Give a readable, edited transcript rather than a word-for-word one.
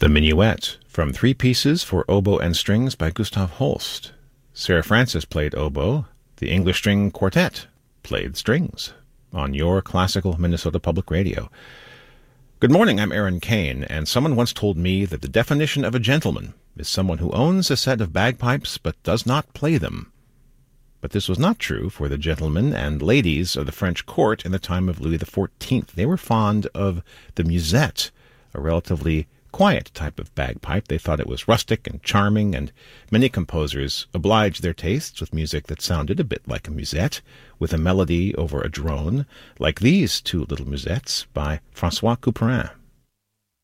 The Minuet, from Three Pieces for Oboe and Strings by Gustav Holst. Sarah Francis played oboe. The English String Quartet played strings on your classical Minnesota Public Radio. Good morning, I'm Aaron Kane, and someone once told me that the definition of a gentleman is someone who owns a set of bagpipes but does not play them. But this was not true for the gentlemen and ladies of the French court in the time of Louis XIV. They were fond of the musette, a relatively quiet type of bagpipe. They thought it was rustic and charming, and many composers obliged their tastes with music that sounded a bit like a musette, with a melody over a drone, like these two little musettes by François Couperin.